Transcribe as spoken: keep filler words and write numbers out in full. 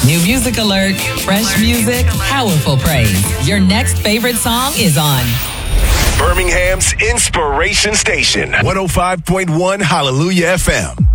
New music alert, fresh music, powerful praise. Your next favorite song is on Birmingham's Inspiration Station, one oh five point one Hallelujah F M.